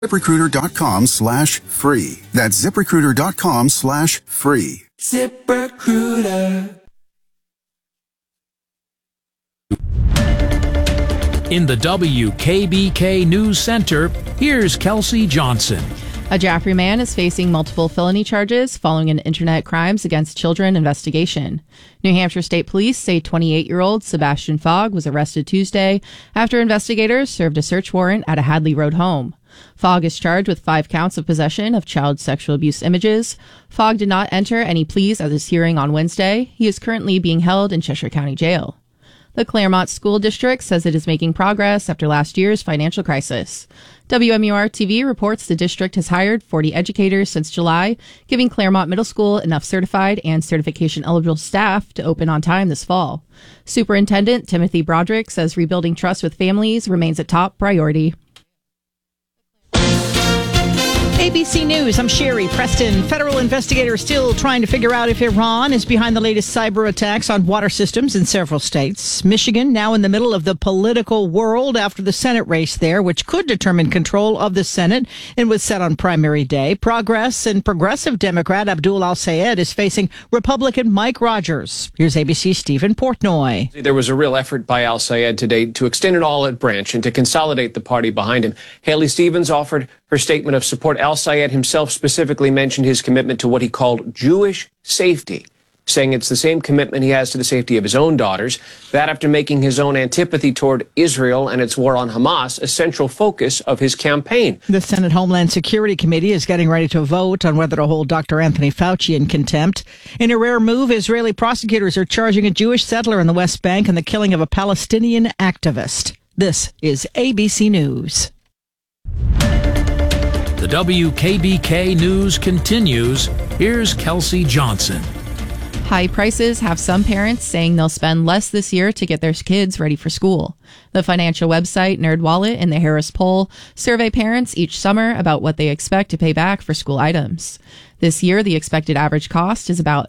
ZipRecruiter.com/free. That's ZipRecruiter.com/free. ZipRecruiter. In the WKBK News Center, here's Kelsey Johnson. A Jaffrey man is facing multiple felony charges following an internet crimes against children investigation. New Hampshire State Police say 28-year-old Sebastian Fogg was arrested Tuesday after investigators served a search warrant at a Hadley Road home. Fogg is charged with 5 counts of possession of child sexual abuse images. Fogg did not enter any pleas at his hearing on Wednesday. He is currently being held in Cheshire County Jail. The Claremont School District says it is making progress after last year's financial crisis. WMUR-TV reports the district has hired 40 educators since July, giving Claremont Middle School enough certified and certification-eligible staff to open on time this fall. Superintendent Timothy Broderick says rebuilding trust with families remains a top priority. ABC News, I'm Sherry Preston. Federal investigators still trying to figure out if Iran is behind the latest cyber attacks on water systems in several states. Michigan now in the middle of the political world after the Senate race there, which could determine control of the Senate and was set on primary day. Progress and progressive Democrat Abdul Al-Sayed is facing Republican Mike Rogers. Here's ABC's Stephen Portnoy. There was a real effort by Al-Sayed today to extend an olive branch and to consolidate the party behind him. Haley Stevens offered her statement of support. Al-Sayed himself specifically mentioned his commitment to what he called Jewish safety, saying it's the same commitment he has to the safety of his own daughters. That after making his own antipathy toward Israel and its war on Hamas a central focus of his campaign. The Senate Homeland Security Committee is getting ready to vote on whether to hold Dr. Anthony Fauci in contempt. In a rare move, Israeli prosecutors are charging a Jewish settler in the West Bank in the killing of a Palestinian activist. This is ABC News. The WKBK News continues. Here's Kelsey Johnson. High prices have some parents saying they'll spend less this year to get their kids ready for school. The financial website NerdWallet and the Harris Poll survey parents each summer about what they expect to pay back for school items. This year, the expected average cost is about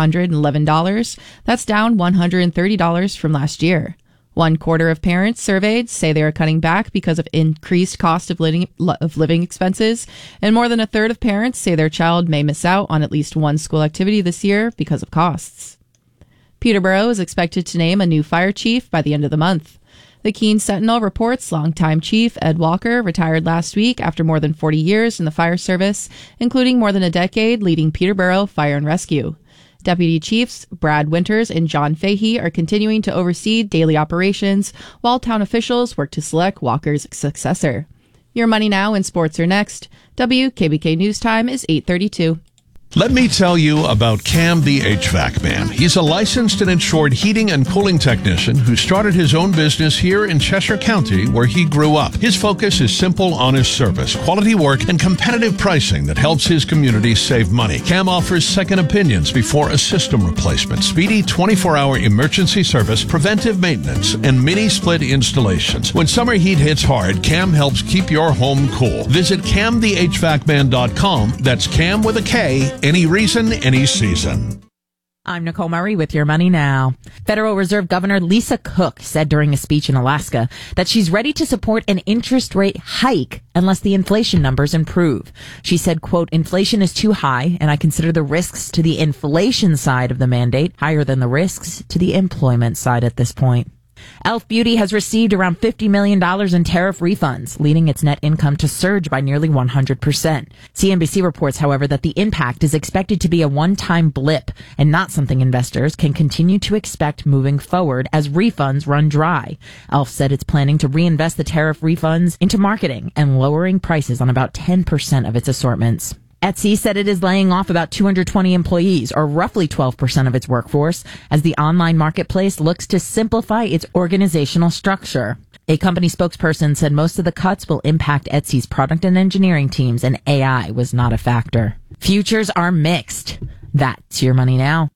$611. That's down $130 from last year. 1/4 of parents surveyed say they are cutting back because of increased cost of living expenses, and more than 1/3 of parents say their child may miss out on at least one school activity this year because of costs. Peterborough is expected to name a new fire chief by the end of the month. The Keene Sentinel reports longtime chief Ed Walker retired last week after more than 40 years in the fire service, including more than a decade leading Peterborough Fire and Rescue. Deputy Chiefs Brad Winters and John Fahey are continuing to oversee daily operations, while town officials work to select Walker's successor. Your Money Now and sports are next. WKBK News Time is 8:32. Let me tell you about Cam the HVAC Man. He's a licensed and insured heating and cooling technician who started his own business here in Cheshire County, where he grew up. His focus is simple, honest service, quality work, and competitive pricing that helps his community save money. Cam offers second opinions before a system replacement, speedy 24-hour emergency service, preventive maintenance, and mini-split installations. When summer heat hits hard, Cam helps keep your home cool. Visit CamTheHVACman.com. That's Cam with a K. Any reason, any season. I'm Nicole Murray with Your Money Now. Federal Reserve Governor Lisa Cook said during a speech in Alaska that she's ready to support an interest rate hike unless the inflation numbers improve. She said, quote, inflation is too high, and I consider the risks to the inflation side of the mandate higher than the risks to the employment side at this point. Elf Beauty has received around $50 million in tariff refunds, leading its net income to surge by nearly 100%. CNBC reports, however, that the impact is expected to be a one-time blip and not something investors can continue to expect moving forward as refunds run dry. Elf said it's planning to reinvest the tariff refunds into marketing and lowering prices on about 10% of its assortments. Etsy said it is laying off about 220 employees, or roughly 12% of its workforce, as the online marketplace looks to simplify its organizational structure. A company spokesperson said most of the cuts will impact Etsy's product and engineering teams, and AI was not a factor. Futures are mixed. That's Your Money Now.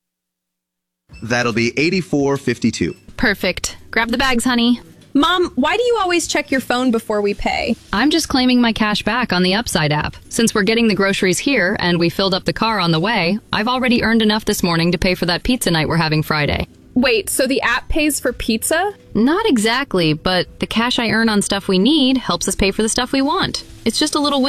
That'll be $84.52. Perfect. Grab the bags, honey. Mom, why do you always check your phone before we pay? I'm just claiming my cash back on the Upside app. Since we're getting the groceries here and we filled up the car on the way, I've already earned enough this morning to pay for that pizza night we're having Friday. Wait, so the app pays for pizza? Not exactly, but the cash I earn on stuff we need helps us pay for the stuff we want. It's just a little win.